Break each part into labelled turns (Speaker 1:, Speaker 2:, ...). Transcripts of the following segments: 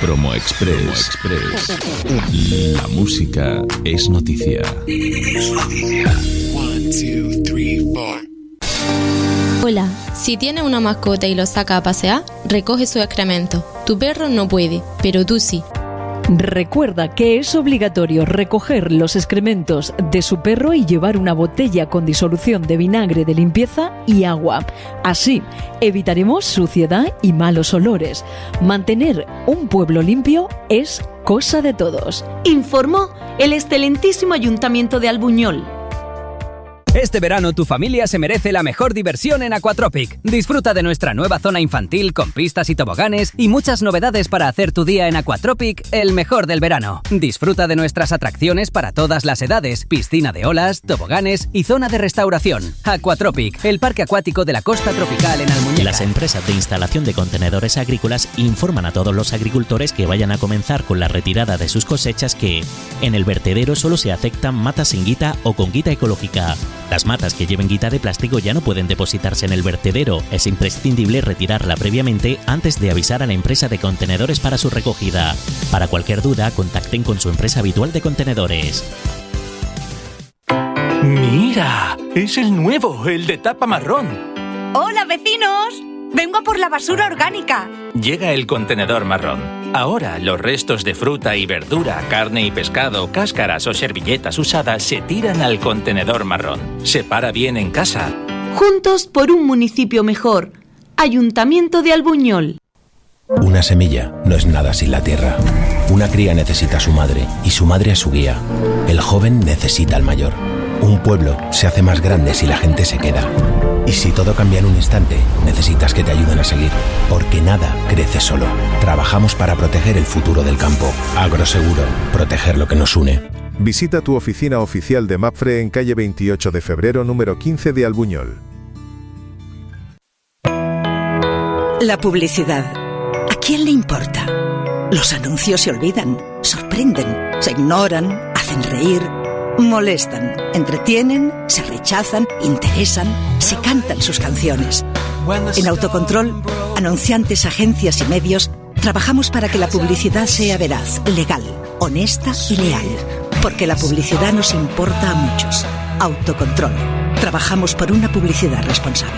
Speaker 1: Promo Express. La música es noticia.
Speaker 2: One, two, three, four.
Speaker 3: Hola, si tienes una mascota y lo saca a pasear, recoge su excremento. Tu perro no puede, pero tú sí.
Speaker 4: Recuerda que es obligatorio recoger los excrementos de su perro y llevar una botella con disolución de vinagre de limpieza y agua. Así evitaremos suciedad y malos olores. Mantener un pueblo limpio es cosa de todos.
Speaker 5: Informó el excelentísimo Ayuntamiento de Albuñol.
Speaker 6: Este verano tu familia se merece la mejor diversión en Aquatropic. Disfruta de nuestra nueva zona infantil con pistas y toboganes y muchas novedades para hacer tu día en Aquatropic el mejor del verano. Disfruta de nuestras atracciones para todas las edades, piscina de olas, toboganes y zona de restauración. Aquatropic, el parque acuático de la costa tropical en Almuñécar.
Speaker 7: Las empresas de instalación de contenedores agrícolas informan a todos los agricultores que vayan a comenzar con la retirada de sus cosechas que en el vertedero solo se aceptan matas sin guita o con guita ecológica. Las matas que lleven guita de plástico ya no pueden depositarse en el vertedero. Es imprescindible retirarla previamente antes de avisar a la empresa de contenedores para su recogida. Para cualquier duda, contacten con su empresa habitual de contenedores.
Speaker 8: ¡Mira! ¡Es el nuevo, el de tapa marrón!
Speaker 9: ¡Hola, vecinos! ¡Vengo a por la basura orgánica!
Speaker 8: Llega el contenedor marrón. Ahora los restos de fruta y verdura, carne y pescado, cáscaras o servilletas usadas se tiran al contenedor marrón. Separa bien en casa.
Speaker 5: Juntos por un municipio mejor. Ayuntamiento de Albuñol.
Speaker 10: Una semilla no es nada sin la tierra. Una cría necesita a su madre y su madre a su guía. El joven necesita al mayor. Un pueblo se hace más grande si la gente se queda. Y si todo cambia en un instante, necesitas que te ayuden a seguir, porque nada crece solo. Trabajamos para proteger el futuro del campo. Agroseguro, proteger lo que nos une.
Speaker 11: Visita tu oficina oficial de Mapfre en calle 28 de febrero, número 15 de Albuñol.
Speaker 12: La publicidad. ¿A quién le importa? Los anuncios se olvidan, sorprenden, se ignoran, hacen reír, molestan, entretienen, se rechazan, interesan, se cantan sus canciones. En Autocontrol, anunciantes, agencias y medios, trabajamos para que la publicidad sea veraz, legal, honesta y leal. Porque la publicidad nos importa a muchos. Autocontrol. Trabajamos por una publicidad responsable.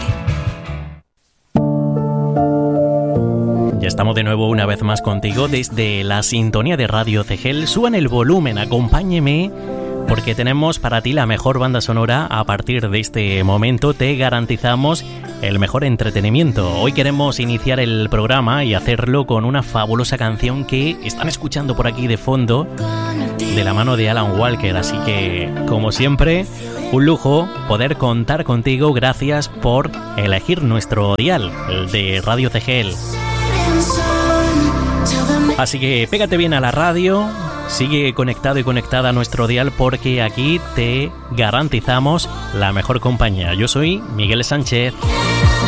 Speaker 7: Ya estamos de nuevo una vez más contigo desde la sintonía de Radio Cegel. Suban el volumen, acompáñeme, porque tenemos para ti la mejor banda sonora. A partir de este momento te garantizamos el mejor entretenimiento. Hoy queremos iniciar el programa y hacerlo con una fabulosa canción que están escuchando por aquí de fondo, de la mano de Alan Walker. Así que, como siempre, un lujo poder contar contigo. Gracias por elegir nuestro dial, el de Radio Cegel. Así que pégate bien a la radio, sigue conectado y conectada a nuestro dial, porque aquí te garantizamos la mejor compañía. Yo soy Miguel Sánchez.